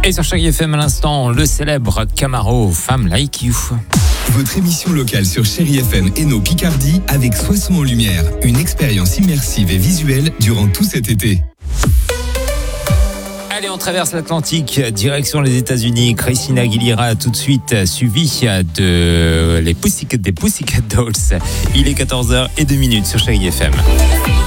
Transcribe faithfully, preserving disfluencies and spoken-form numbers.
Et sur Chérie F M à l'instant, le célèbre Camaro Femme Like You. Votre émission locale sur Chérie F M Hainaut Picardie avec Soissons en Lumière. Une expérience immersive et visuelle durant tout cet été. Allez, on traverse l'Atlantique, direction les États-Unis. Christina Aguilera tout de suite, suivi de les Pussycat, des Pussycat Dolls. Il est quatorze heures zéro deux sur Chérie F M.